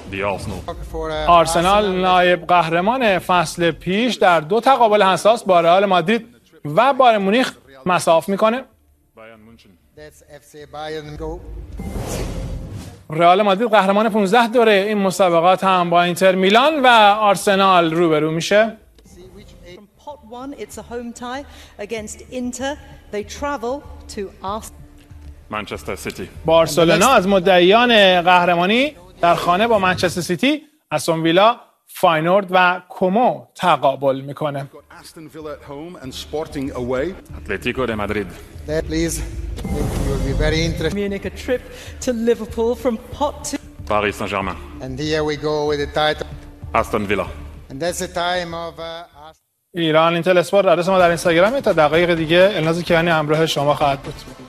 آرسنال نایب قهرمان فصل پیش در 2 تقابل حساس با رئال مادرید و بایر مونیخ مساف میکنه. رئال مادرید قهرمان 15 دوره این مسابقات هم با اینتر میلان و آرسنال روبرو میشه. منچستر سیتی. بارسلونا از مدعیان قهرمانی در خانه با منچستر سیتی، استون ویلا، فاینورد و کومو تقابل میکنه. اتلتیکو د مادرید. پاریس سن ژرمن. استون ویلا. ایران اینتل اسپورت آدرس ما در اینستاگرام. تا دقایق دیگه الناز کیانی همراه شما خواهد بود.